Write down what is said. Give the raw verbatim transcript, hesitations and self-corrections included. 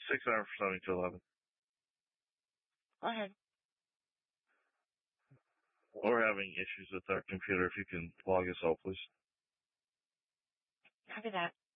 six nine for seventy-two eleven. Go ahead. We're having issues with our computer. If you can log us out, please. Copy that.